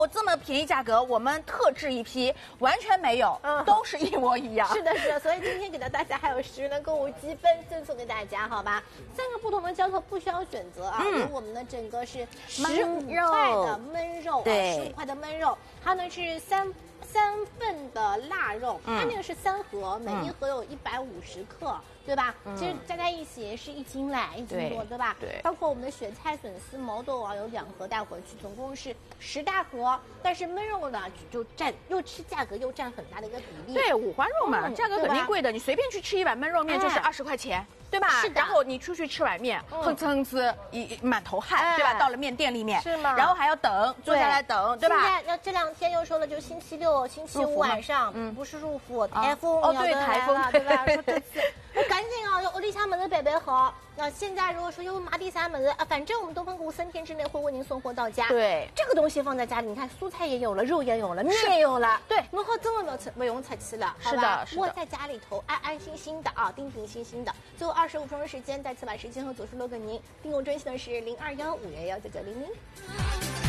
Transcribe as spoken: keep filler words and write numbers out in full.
我这么便宜价格，我们特制一批，完全没有，嗯、都是一模一样。 是的，是的。所以今天给到大家还有十元的购物积分赠送给大家，好吧？三个不同的浇头不需要选择啊，有、嗯、我们的整个是十五块的焖肉，对，十五块的焖肉，还有呢是三。三份的腊肉，它那个是三盒，嗯、每一盒有一百五十克，对吧？嗯、其实加在一起是一斤嘞，一斤多， 对, 对吧？对。包括我们的雪菜、笋丝、毛豆啊，有两盒带回去，总共是十大盒。但是焖肉呢，就占又吃价格又占很大的一个比例。 对，五花肉嘛，嗯、价格肯定贵的。你随便去吃一碗焖肉面就是二十块钱。对吧？是的。然后你出去吃碗面，哼哧哧一满头汗，对吧？到了面店里面， 是吗？ 然后还要等，坐下来等，对吧？ 现在要这两天又说了，就是星期六、星期五晚上，嗯，不是入伏，台风哦，对，台风， 对吧？说这次赶紧啊，屋里向门子备备好。那现在如果说有马蹄三门子啊，反正我们东方购物三天之内会为您送货到家。 对， 这个东西放在家里，你看蔬菜也有了，肉也有了，面也有了，对，然后真的不不用出去了， 是的， 窝在家里头安安心心的啊，定定心心的。最后二十五分钟的时间。再次把时间和组数留给您，订购专线的是零二幺五幺幺九九零零。